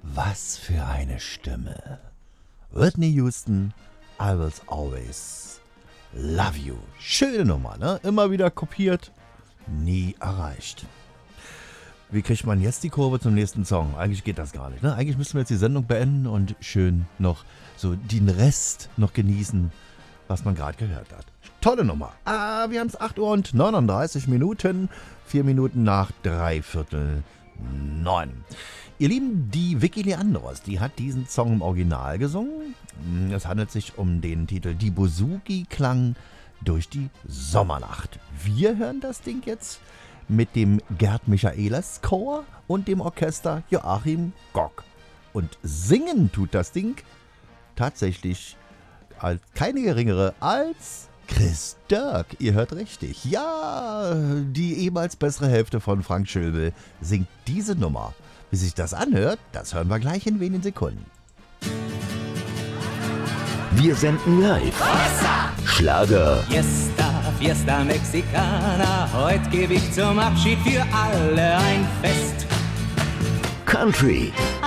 Was für eine Stimme. Whitney Houston, I Will Always Love You. Schöne Nummer, ne? Immer wieder kopiert, nie erreicht. Wie kriegt man jetzt die Kurve zum nächsten Song? Eigentlich geht das gar nicht, ne? Eigentlich müssten wir jetzt die Sendung beenden und schön noch so den Rest noch genießen, was man gerade gehört hat. Tolle Nummer. Wir haben es 8 Uhr und 39 Minuten. 4 Minuten nach 8:45. Ihr Lieben, die Vicky Leandros, die hat diesen Song im Original gesungen. Es handelt sich um den Titel Die Bouzouki klang durch die Sommernacht. Wir hören das Ding jetzt mit dem Gerd Michaelis Chor und dem Orchester Joachim Gock. Und singen tut das Ding tatsächlich als keine geringere als Chris Dirk. Ihr hört richtig. Ja, die ehemals bessere Hälfte von Frank Schöbel singt diese Nummer. Wie sich das anhört, das hören wir gleich in wenigen Sekunden. Wir senden live. Schlager, Fiesta, Fiesta Mexicana, heute gebe ich zum Abschied für alle ein Fest. Country,